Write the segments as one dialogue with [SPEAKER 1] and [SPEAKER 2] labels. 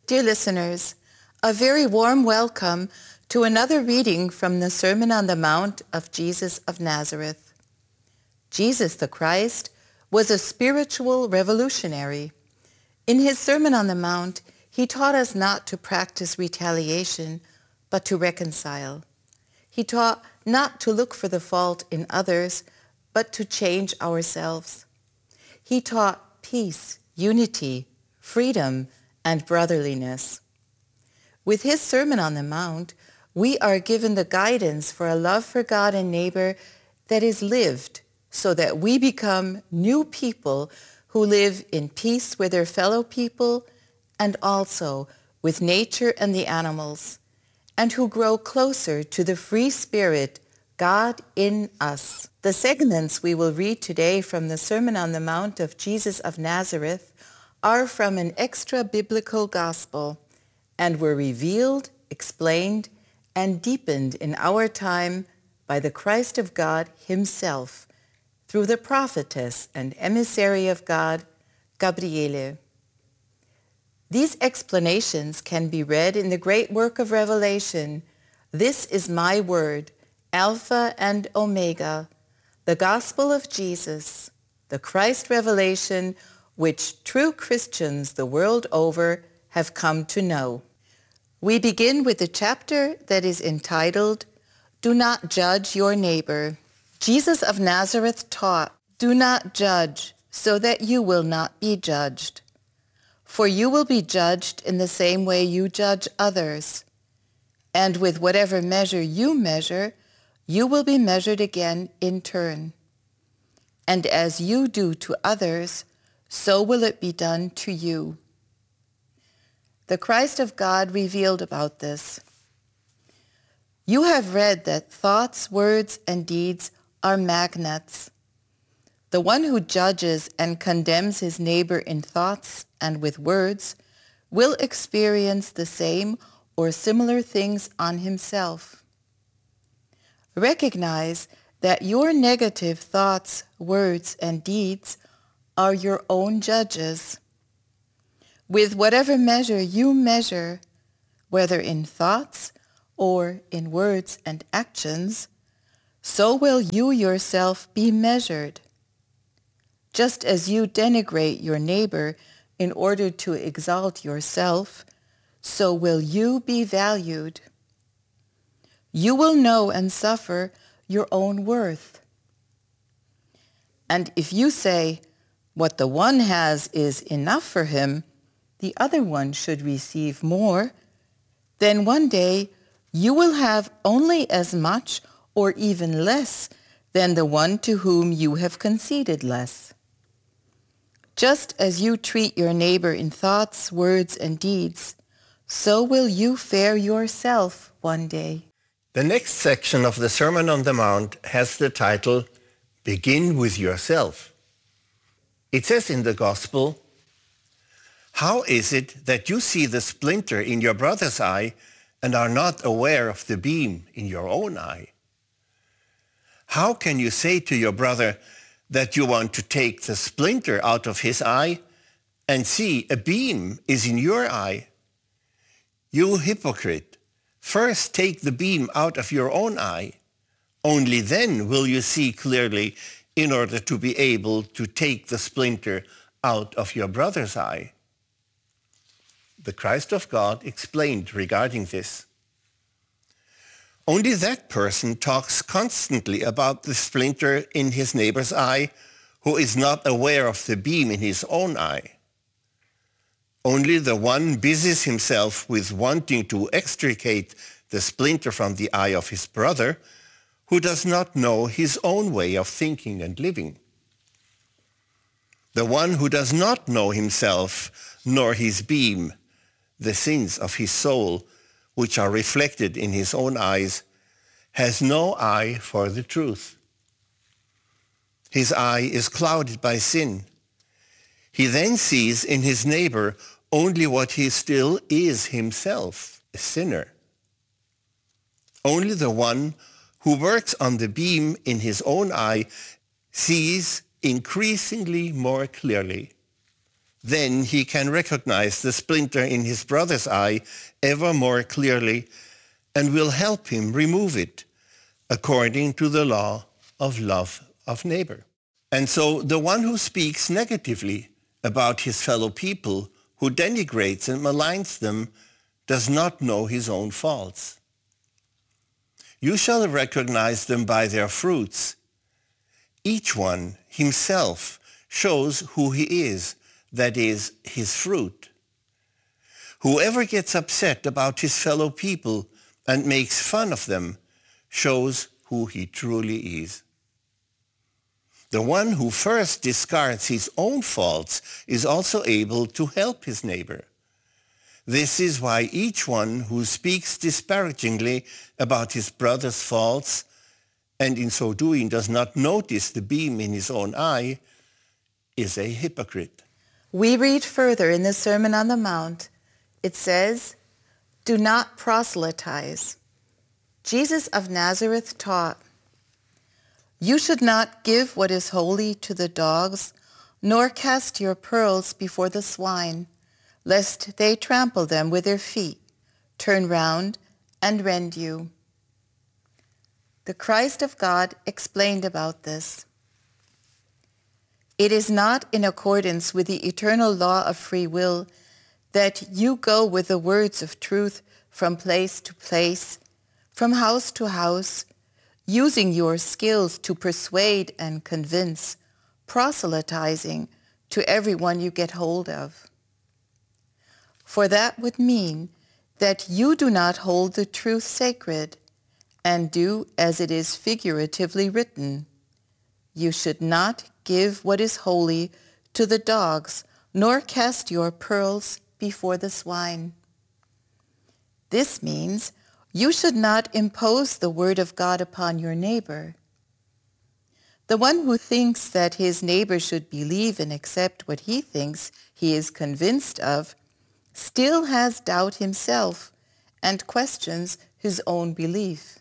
[SPEAKER 1] Dear listeners, a very warm welcome to another reading from the Sermon on the Mount of Jesus of Nazareth. Jesus the Christ was a spiritual revolutionary. In his Sermon on the Mount, he taught us not to practice retaliation, but to reconcile. He taught not to look for the fault in others, but to change ourselves. He taught peace, unity, freedom, and brotherliness. With his Sermon on the Mount, we are given the guidance for a love for God and neighbor that is lived so that we become new people who live in peace with their fellow people and also with nature and the animals, and who grow closer to the free spirit, God in us. The segments we will read today from the Sermon on the Mount of Jesus of Nazareth are from an extra-biblical gospel and were revealed, explained, and deepened in our time by the Christ of God himself through the prophetess and emissary of God, Gabriele. These explanations can be read in the great work of Revelation, This is My Word, Alpha and Omega, the Gospel of Jesus, the Christ revelation which true Christians the world over have come to know. We begin with the chapter that is entitled, Do Not Judge Your Neighbor. Jesus of Nazareth taught, Do not judge, so that you will not be judged. For you will be judged in the same way you judge others. And with whatever measure you measure, you will be measured again in turn. And as you do to others, so will it be done to you. The Christ of God revealed about this. You have read that thoughts, words, and deeds are magnets. The one who judges and condemns his neighbor in thoughts and with words will experience the same or similar things on himself. Recognize that your negative thoughts, words, and deeds are your own judges. With whatever measure you measure, whether in thoughts or in words and actions, so will you yourself be measured. Just as you denigrate your neighbor in order to exalt yourself, so will you be valued. You will know and suffer your own worth. And if you say, what the one has is enough for him, the other one should receive more, then one day you will have only as much or even less than the one to whom you have conceded less. Just as you treat your neighbor in thoughts, words, and deeds, so will you fare yourself one day.
[SPEAKER 2] The next section of the Sermon on the Mount has the title, Begin with Yourself. It says in the Gospel, How is it that you see the splinter in your brother's eye and are not aware of the beam in your own eye? How can you say to your brother that you want to take the splinter out of his eye and see a beam is in your eye? You hypocrite, first take the beam out of your own eye. Only then will you see clearly in order to be able to take the splinter out of your brother's eye. The Christ of God explained regarding this. Only that person talks constantly about the splinter in his neighbor's eye who is not aware of the beam in his own eye. Only the one busies himself with wanting to extricate the splinter from the eye of his brother who does not know his own way of thinking and living. The one who does not know himself nor his beam, the sins of his soul, which are reflected in his own eyes, has no eye for the truth. His eye is clouded by sin. He then sees in his neighbor only what he still is himself, a sinner. Only the one who works on the beam in his own eye sees increasingly more clearly. Then he can recognize the splinter in his brother's eye ever more clearly and will help him remove it according to the law of love of neighbor. And so the one who speaks negatively about his fellow people, who denigrates and maligns them, does not know his own faults. You shall recognize them by their fruits. Each one himself shows who he is, that is, his fruit. Whoever gets upset about his fellow people and makes fun of them shows who he truly is. The one who first discards his own faults is also able to help his neighbor. This is why each one who speaks disparagingly about his brother's faults, and in so doing does not notice the beam in his own eye, is a hypocrite.
[SPEAKER 1] We read further in the Sermon on the Mount. It says, "Do not proselytize." Jesus of Nazareth taught, "You should not give what is holy to the dogs, nor cast your pearls before the swine, lest they trample them with their feet, turn round, and rend you." The Christ of God explained about this. It is not in accordance with the eternal law of free will that you go with the words of truth from place to place, from house to house, using your skills to persuade and convince, proselytizing to everyone you get hold of. For that would mean that you do not hold the truth sacred and do as it is figuratively written. You should not give what is holy to the dogs, nor cast your pearls before the swine. This means you should not impose the word of God upon your neighbor. The one who thinks that his neighbor should believe and accept what he thinks he is convinced of still has doubt himself and questions his own belief.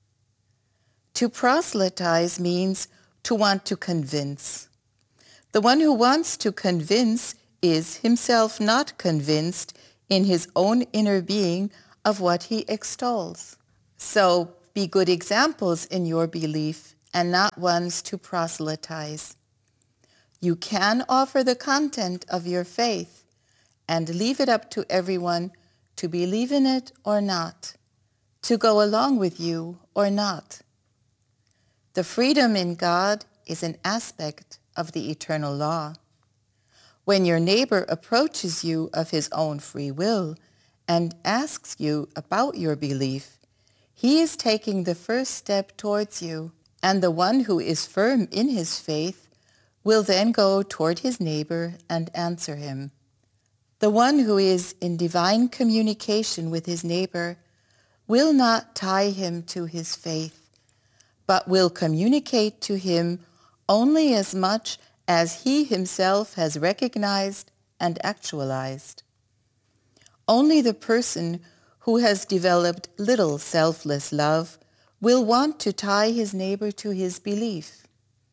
[SPEAKER 1] To proselytize means to want to convince. The one who wants to convince is himself not convinced in his own inner being of what he extols. So be good examples in your belief and not ones to proselytize. You can offer the content of your faith and leave it up to everyone to believe in it or not, to go along with you or not. The freedom in God is an aspect of the eternal law. When your neighbor approaches you of his own free will and asks you about your belief, he is taking the first step towards you, and the one who is firm in his faith will then go toward his neighbor and answer him. The one who is in divine communication with his neighbor will not tie him to his faith, but will communicate to him only as much as he himself has recognized and actualized. Only the person who has developed little selfless love will want to tie his neighbor to his belief.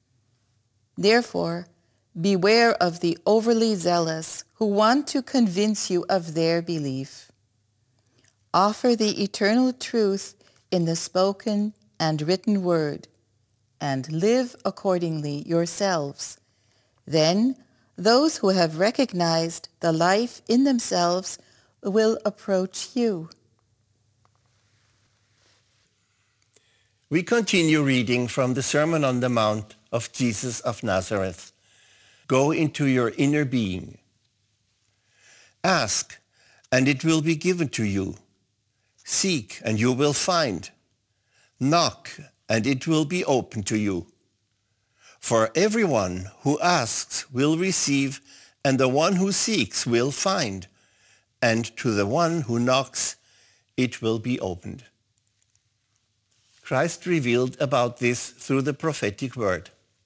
[SPEAKER 1] Therefore, beware of the overly zealous who want to convince you of their belief. Offer the eternal truth in the spoken and written word, and live accordingly yourselves. Then those who have recognized the life in themselves will approach you.
[SPEAKER 2] We continue reading from the Sermon on the Mount of Jesus of Nazareth. Go into your inner being. Ask, and it will be given to you. Seek, and you will find. Knock, and it will be open to you. For everyone who asks will receive, and the one who seeks will find, and to the one who knocks it will be opened. Christ revealed about this through the prophetic word.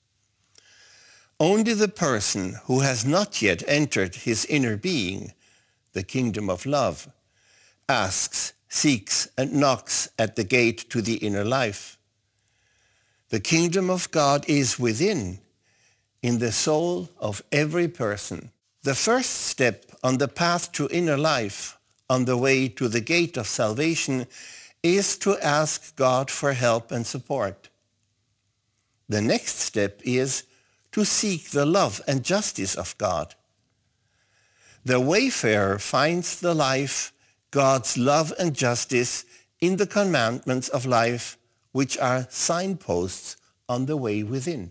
[SPEAKER 2] Only the person who has not yet entered his inner being, the kingdom of love, asks, seeks, and knocks at the gate to the inner life. The kingdom of God is within, in the soul of every person. The first step on the path to inner life, on the way to the gate of salvation, is to ask God for help and support. The next step is to seek the love and justice of God. The wayfarer finds the life, God's love and justice, in the commandments of life, which are signposts on the way within.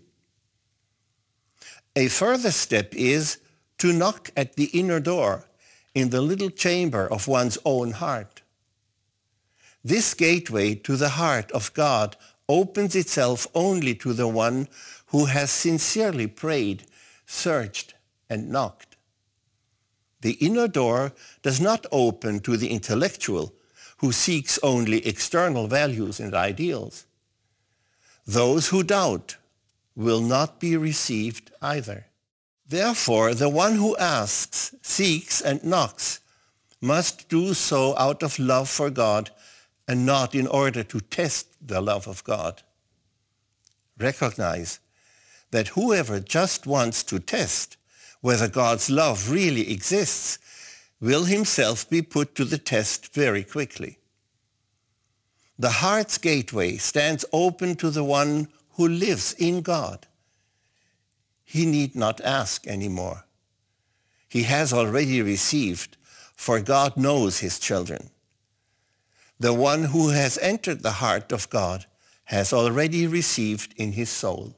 [SPEAKER 2] A further step is to knock at the inner door in the little chamber of one's own heart. This gateway to the heart of God opens itself only to the one who has sincerely prayed, searched, and knocked. The inner door does not open to the intellectual who seeks only external values and ideals. Those who doubt will not be received either. Therefore, the one who asks, seeks, and knocks must do so out of love for God and not in order to test the love of God. Recognize that whoever just wants to test whether God's love really exists will himself be put to the test very quickly. The heart's gateway stands open to the one who lives in God. He need not ask anymore. He has already received, for God knows his children. The one who has entered the heart of God has already received in his soul.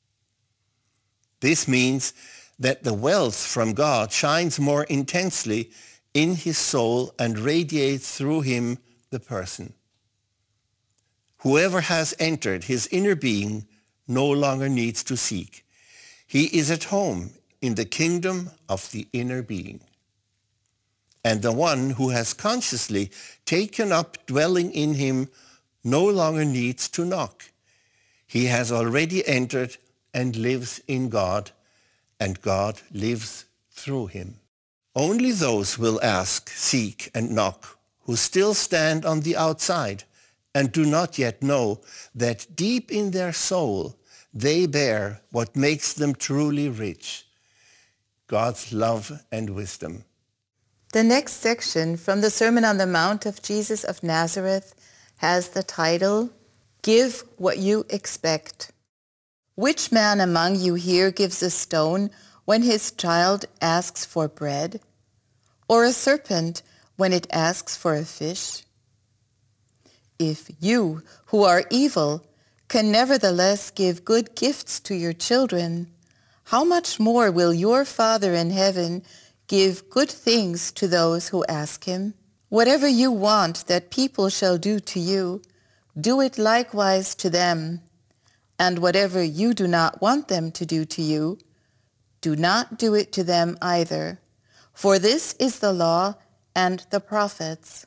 [SPEAKER 2] This means that the wealth from God shines more intensely in his soul and radiates through him, the person. Whoever has entered his inner being no longer needs to seek. He is at home in the kingdom of the inner being. And the one who has consciously taken up dwelling in him no longer needs to knock. He has already entered and lives in God, and God lives through him. Only those will ask, seek, and knock who still stand on the outside and do not yet know that deep in their soul they bear what makes them truly rich, God's love and wisdom.
[SPEAKER 1] The next section from the Sermon on the Mount of Jesus of Nazareth has the title, Give What You Expect. Which man among you here gives a stone when his child asks for bread, or a serpent when it asks for a fish? If you, who are evil, can nevertheless give good gifts to your children, how much more will your Father in heaven give good things to those who ask him? Whatever you want that people shall do to you, do it likewise to them. And whatever you do not want them to do to you, do not do it to them either. For this is the law and the prophets.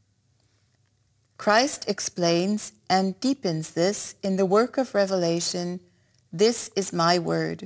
[SPEAKER 1] Christ explains and deepens this in the work of Revelation, This is my word.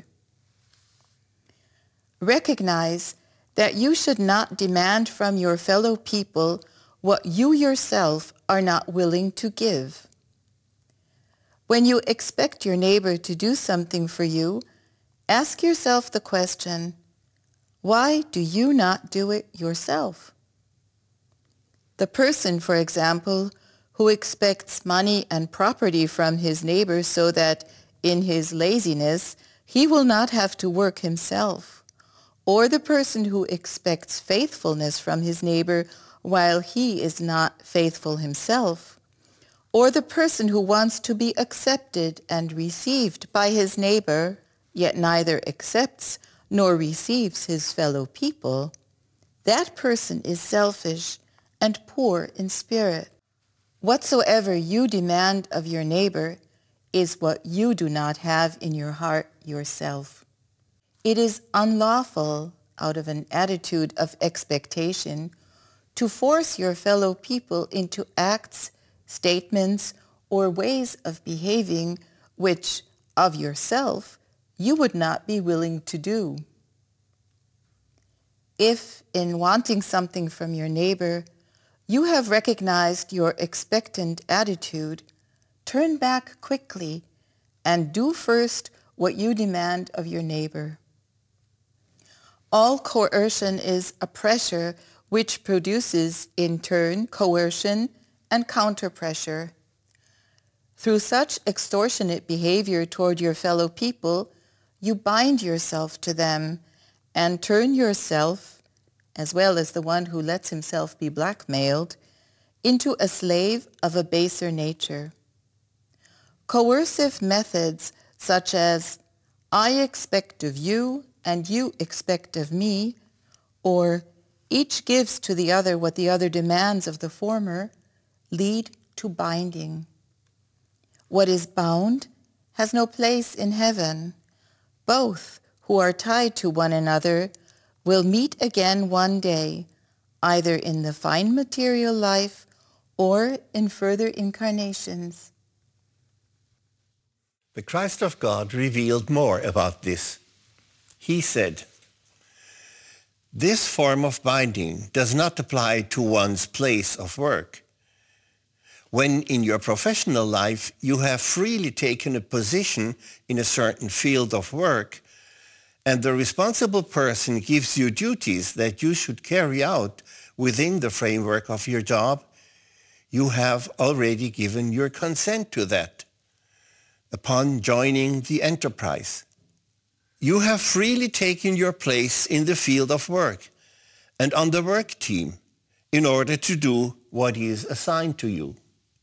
[SPEAKER 1] Recognize that you should not demand from your fellow people what you yourself are not willing to give. When you expect your neighbor to do something for you, ask yourself the question, why do you not do it yourself? The person, for example, who expects money and property from his neighbor so that in his laziness he will not have to work himself, or the person who expects faithfulness from his neighbor while he is not faithful himself, or the person who wants to be accepted and received by his neighbor, yet neither accepts nor receives his fellow people, that person is selfish and poor in spirit. Whatsoever you demand of your neighbor is what you do not have in your heart yourself. It is unlawful, out of an attitude of expectation, to force your fellow people into acts, statements, or ways of behaving which, of yourself, you would not be willing to do. If, in wanting something from your neighbor, you have recognized your expectant attitude, turn back quickly and do first what you demand of your neighbor. All coercion is a pressure which produces, in turn, coercion and counter-pressure. Through such extortionate behavior toward your fellow people, you bind yourself to them and turn yourself, as well as the one who lets himself be blackmailed, into a slave of a baser nature. Coercive methods such as, I expect of you and you expect of me, or each gives to the other what the other demands of the former, lead to binding. What is bound has no place in heaven. Both who are tied to one another will meet again one day, either in the fine material life or in further incarnations.
[SPEAKER 2] The Christ of God revealed more about this. He said, this form of binding does not apply to one's place of work. When in your professional life you have freely taken a position in a certain field of work, and the responsible person gives you duties that you should carry out within the framework of your job, you have already given your consent to that upon joining the enterprise. You have freely taken your place in the field of work and on the work team in order to do what is assigned to you.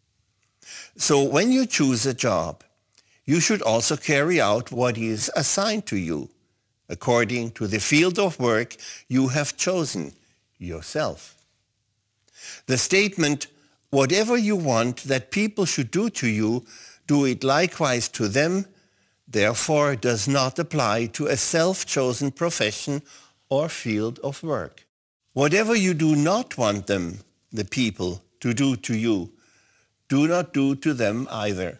[SPEAKER 2] So when you choose a job, you should also carry out what is assigned to you according to the field of work you have chosen yourself. The statement, whatever you want that people should do to you, do it likewise to them, therefore does not apply to a self-chosen profession or field of work. Whatever you do not want them, the people, to do to you, do not do to them either.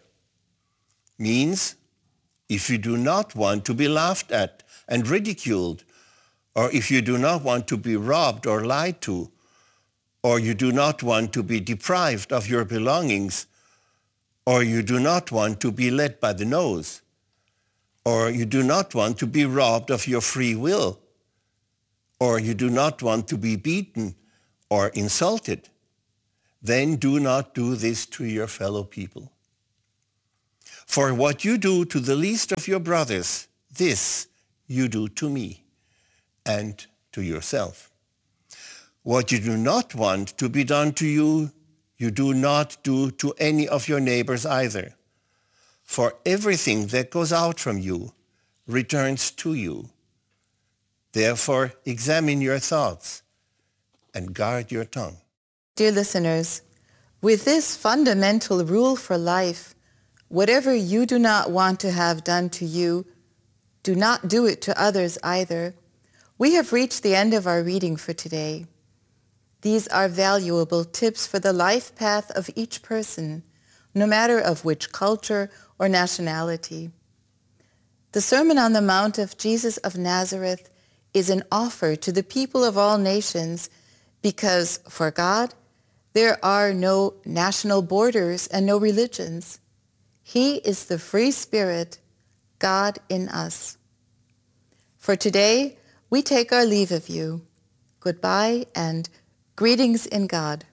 [SPEAKER 2] Means, if you do not want to be laughed at and ridiculed, or if you do not want to be robbed or lied to, or you do not want to be deprived of your belongings, or you do not want to be led by the nose, or you do not want to be robbed of your free will, or you do not want to be beaten or insulted, then do not do this to your fellow people. For what you do to the least of your brothers, this you do to me and to yourself. What you do not want to be done to you, you do not do to any of your neighbors either. For everything that goes out from you returns to you. Therefore, examine your thoughts and guard your tongue.
[SPEAKER 1] Dear listeners, with this fundamental rule for life, whatever you do not want to have done to you, do not do it to others either. We have reached the end of our reading for today. These are valuable tips for the life path of each person, no matter of which culture or nationality. The Sermon on the Mount of Jesus of Nazareth is an offer to the people of all nations because, for God, there are no national borders and no religions. He is the free spirit, God in us. For today, we take our leave of you. Goodbye and greetings in God.